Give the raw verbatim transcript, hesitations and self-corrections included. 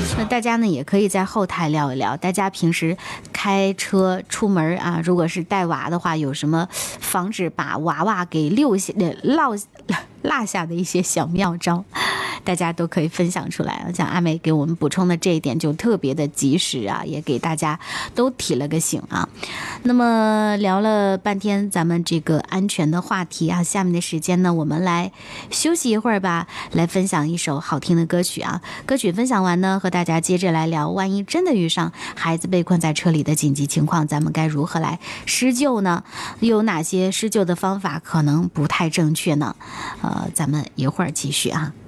那大家呢也可以在后台聊一聊，大家平时开车出门啊，如果是带娃的话，有什么防止把娃娃给溜下、落落下的一些小妙招，大家都可以分享出来。像阿美给我们补充的这一点就特别的及时啊，也给大家都提了个醒啊。那么聊了半天咱们这个安全的话题啊，下面的时间呢，我们来休息一会儿吧，来分享一首好听的歌曲啊。歌曲分享完呢，和大家接着来聊，万一真的遇上孩子被困在车里的紧急情况，咱们该如何来施救呢？有哪些施救的方法可能不太正确呢？呃，咱们一会儿继续啊。